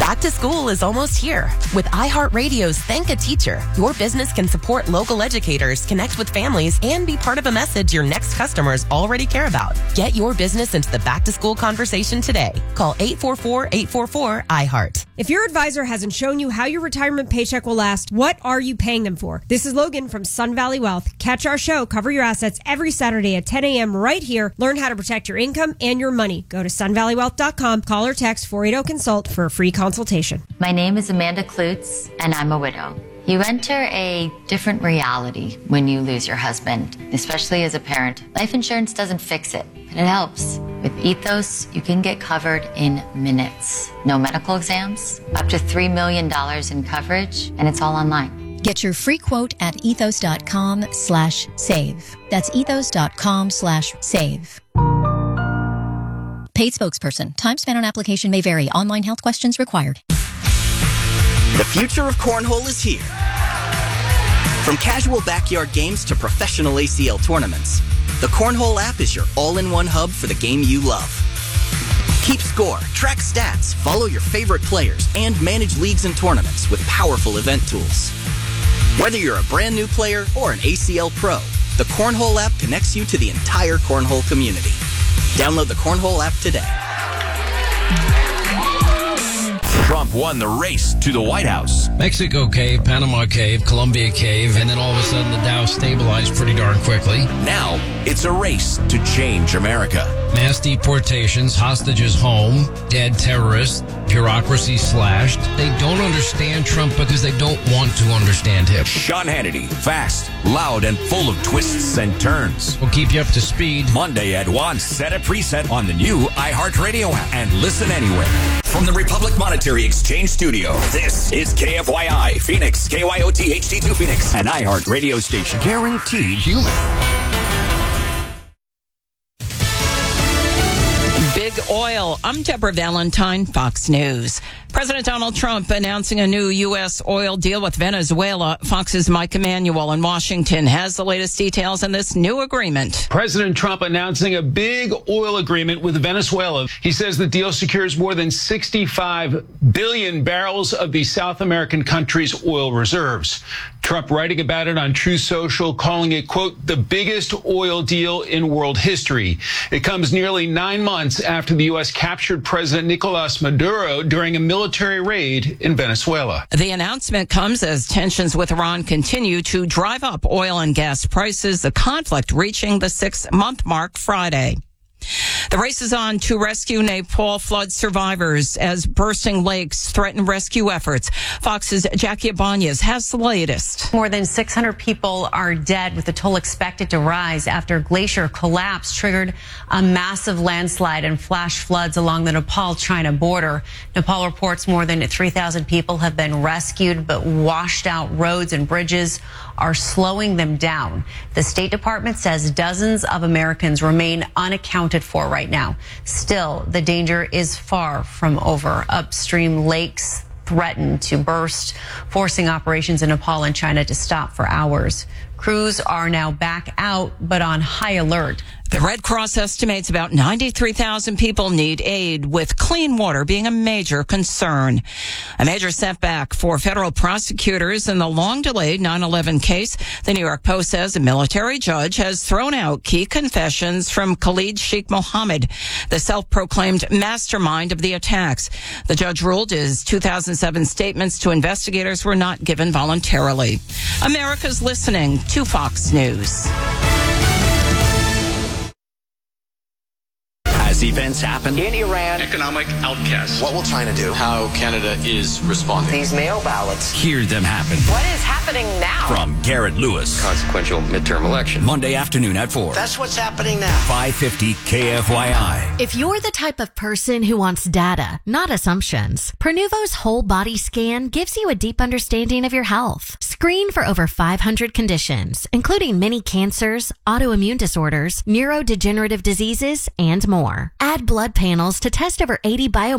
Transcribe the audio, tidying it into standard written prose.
Back to school is almost here. With iHeartRadio's Thank a Teacher, your business can support local educators, connect with families, and be part of a message your next customers already care about. Get your business into the back-to-school conversation today. Call 844-844-iHeart. If your advisor hasn't shown you how your retirement paycheck will last, what are you paying them for? This is Logan from Sun Valley Wealth. Catch our show, Cover Your Assets, every Saturday at 10 a.m. right here. Learn how to protect your income and your money. Go to sunvalleywealth.com. Call or text 480-CONSULT for a free consultation. My name is Amanda Klutz, and I'm a widow. You enter a different reality when you lose your husband, especially as a parent. Life insurance doesn't fix it, but it helps. With Ethos, you can get covered in minutes. No medical exams, up to $3 million in coverage, and it's all online. Get your free quote at ethos.com/save. That's ethos.com/save. Paid spokesperson. Time spent on application may vary. Online health questions required. The future of cornhole is here. From casual backyard games to professional ACL tournaments, the Cornhole app is your all-in-one hub for the game you love. Keep score, track stats, follow your favorite players, and manage leagues and tournaments with powerful event tools. Whether you're a brand new player or an ACL pro, the Cornhole app connects you to the entire cornhole community. Download the Cornhole app today. Trump won the race to the White House. Mexico cave, Panama cave, Colombia cave, and then all of a sudden the Dow stabilized pretty darn quickly. Now it's a race to change America. Mass deportations, hostages home, dead terrorists, bureaucracy slashed. They don't understand Trump because they don't want to understand him. Sean Hannity, fast, loud, and full of twists and turns. We'll keep you up to speed. Monday at 1, set a preset on the new iHeartRadio app and listen anywhere. From the Republic Monetary Exchange Studio, this is KFYI Phoenix, KYOT HD2 Phoenix, an iHeart radio station. Guaranteed human. Big oil. I'm Deborah Valentine, Fox News. President Donald Trump announcing a new U.S. oil deal with Venezuela. Fox's Mike Emanuel in Washington has the latest details on this new agreement. President Trump announcing a big oil agreement with Venezuela. He says the deal secures more than 65 billion barrels of the South American country's oil reserves. Trump writing about it on Truth Social, calling it, quote, the biggest oil deal in world history. It comes nearly 9 months after the U.S. captured President Nicolas Maduro during a military raid in Venezuela. The announcement comes as tensions with Iran continue to drive up oil and gas prices, the conflict reaching the 6-month mark Friday. The race is on to rescue Nepal flood survivors as bursting lakes threaten rescue efforts. Fox's Jackie Ibanez has the latest. More than 600 people are dead, with the toll expected to rise after glacier collapse triggered a massive landslide and flash floods along the Nepal-China border. Nepal reports more than 3,000 people have been rescued, but washed out roads and bridges are slowing them down. The State Department says dozens of Americans remain unaccounted for right now. Still, the danger is far from over. Upstream lakes threaten to burst, forcing operations in Nepal and China to stop for hours. Crews are now back out, but on high alert. The Red Cross estimates about 93,000 people need aid, with clean water being a major concern. A major setback for federal prosecutors in the long-delayed 9/11 case. The New York Post says a military judge has thrown out key confessions from Khalid Sheikh Mohammed, the self-proclaimed mastermind of the attacks. The judge ruled his 2007 statements to investigators were not given voluntarily. America's listening to Fox News. As events happen in Iran, economic outcasts. What will China do? How Canada is responding. These mail ballots. Hear them happen. What is happening now? From Garrett Lewis. Consequential midterm election. Monday afternoon at 4. That's what's happening now. 550 KFYI. If you're the type of person who wants data, not assumptions, Prenuvo's whole body scan gives you a deep understanding of your health. Screen for over 500 conditions, including many cancers, autoimmune disorders, neurodegenerative diseases, and more. Add blood panels to test over 80 biomarkers